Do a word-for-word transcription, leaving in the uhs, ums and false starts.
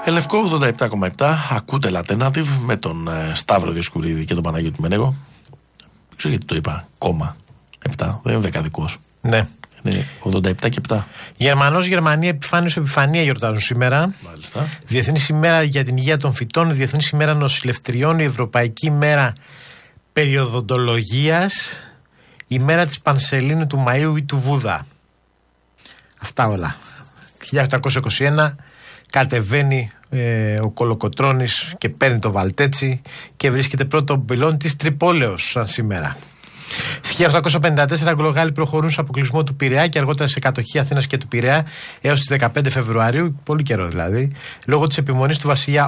Ελευκό ογδόντα επτά κόμμα επτά, ακούτε Alternative με τον ε, Σταύρο Διοσκουρίδη και τον Παναγιώτη Μενέγο. Δεν ξέρω γιατί το είπα, κόμμα επτά, δεν είναι δεκαδικός. Ναι. Είναι ογδόντα επτά και επτά. Γερμανός, Γερμανία, Επιφάνιος, Επιφανία γιορτάζουν σήμερα. Μάλιστα. Διεθνής ημέρα για την υγεία των φυτών, Διεθνής ημέρα νοσηλευτριών, η Ευρωπαϊκή ημέρα περιοδοντολογίας, η μέρα της Πανσελίνου του Μαΐου ή του Βούδα. Αυτά όλα. χίλια οκτακόσια είκοσι ένα κατεβαίνει ε, ο Κολοκοτρώνης και παίρνει το Βαλτέτσι και βρίσκεται πρώτο πυλόν της Τρυπόλεως σαν σήμερα. Στη χίλια οκτακόσια πενήντα τέσσερα Αγγλογάλοι προχωρούν σε αποκλεισμό του Πειραιά και αργότερα σε κατοχή Αθήνας και του Πειραιά έως τις δεκαπέντε Φεβρουαρίου, πολύ καιρό δηλαδή, λόγω της επιμονής του βασιλιά